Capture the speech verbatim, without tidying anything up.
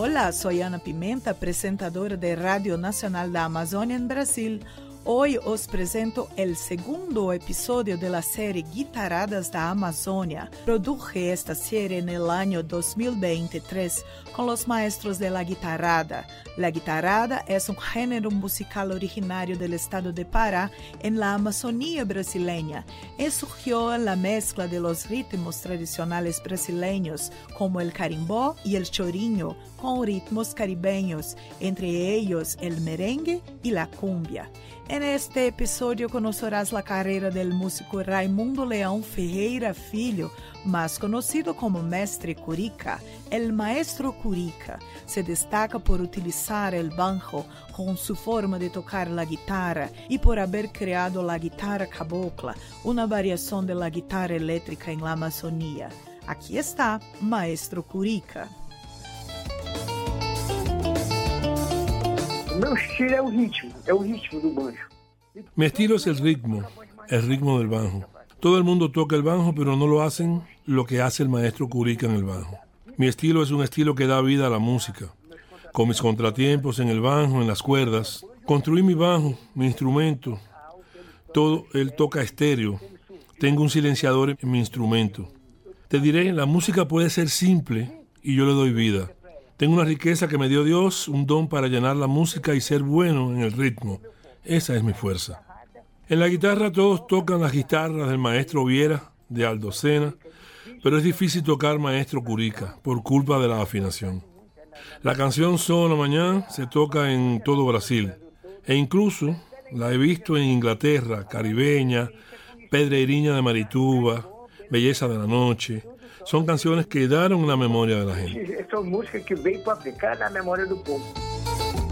Hola, soy Ana Pimenta, presentadora de Radio Nacional da Amazônia en Brasil. Hoy os presento el segundo episodio de la serie Guitarradas da Amazônia. Produje esta serie en el año dos mil veintitrés con los maestros de la guitarrada. La guitarrada es un género musical originario del estado de Pará en la Amazonía brasileña y surgió en la mezcla de los ritmos tradicionales brasileños como el carimbó y el chorinho con ritmos caribeños, entre ellos el merengue y la cumbia. En este episodio conocerás la carrera del músico Raimundo Leão Ferreira Filho, más conocido como Mestre Curica. El maestro Curica se destaca por utilizar el banjo con su forma de tocar la guitarra y por haber creado la guitarra cabocla, una variación de la guitarra eléctrica en la Amazonía. Aquí está Maestro Curica. O meu estilo é o ritmo, é o ritmo do banjo. Mi estilo es el ritmo, el ritmo del banjo. Todo el mundo toca el banjo, pero no lo hacen lo que hace el maestro Curica en el banjo. Mi estilo es un estilo que da vida a la música. Con mis contratiempos en el banjo, en las cuerdas, construí mi banjo, mi instrumento. Todo él toca estéreo. Tengo un silenciador en mi instrumento. Te diré, la música puede ser simple y yo le doy vida. Tengo una riqueza que me dio Dios, un don para llenar la música y ser bueno en el ritmo. Esa es mi fuerza. En la guitarra todos tocan las guitarras del maestro Viera, de Aldo Sena, pero es difícil tocar maestro Curica por culpa de la afinación. La canción Sono Mañana se toca en todo Brasil e incluso la he visto en Inglaterra, caribeña, Pedreirinha de Marituba, Belleza de la Noche. Son canciones que quedaron en la memoria de la gente. Essa música que veio para ficar na memória do povo.